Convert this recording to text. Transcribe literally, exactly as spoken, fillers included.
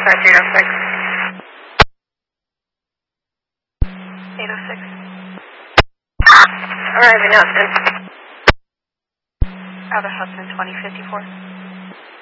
Dispatch eight oh six. eight oh six. Arriving Hudson. Out of Hudson, twenty fifty-four.